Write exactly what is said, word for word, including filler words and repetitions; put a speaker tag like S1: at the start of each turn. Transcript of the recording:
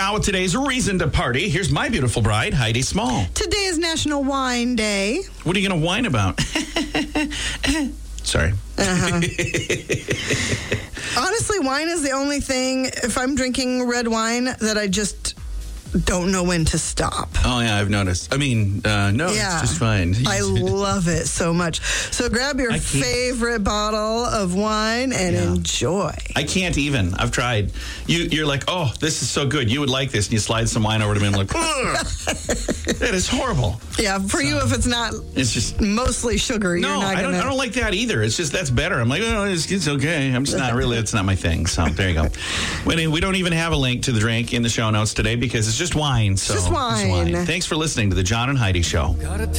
S1: now with today's reason to party. Here's my beautiful bride, Heidi Small.
S2: Today is National Wine Day.
S1: What are you going to whine about? Sorry.
S2: Uh-huh. Honestly, wine is the only thing, if I'm drinking red wine, that I just don't know when to stop.
S1: Oh, yeah, I've noticed. I mean, uh, no,
S2: Yeah.
S1: it's just fine.
S2: I love it so much. So grab your favorite bottle of wine and
S1: Yeah.
S2: enjoy.
S1: I can't even. I've tried. You, you're like, oh, this is so good. You would like this. And you slide some wine over to me and I'm like, ugh. That is horrible.
S2: Yeah, for
S1: So,
S2: you, if it's not
S1: It's just...
S2: mostly sugar,
S1: No,
S2: you're not
S1: I don't.
S2: gonna...
S1: I don't like that either. It's just that's better. I'm like, oh, it's, it's okay. I'm just not really. It's not my thing. So there you go. We, we don't even have a link to the drink in the show notes today because it's just wine. So
S2: Just wine.
S1: Thanks for listening to the John and Heidi Show.